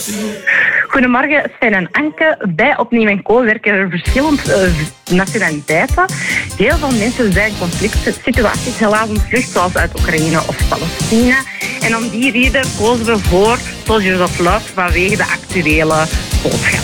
Goedemorgen, Sven en Anke. Bij Opnieuw & Co werken er verschillende nationaliteiten. Heel veel mensen zijn in conflict situaties helaas ontvlucht, zoals uit Oekraïne of Palestina. En om die reden kozen we voor Soldiers of Love vanwege de actuele boodschap.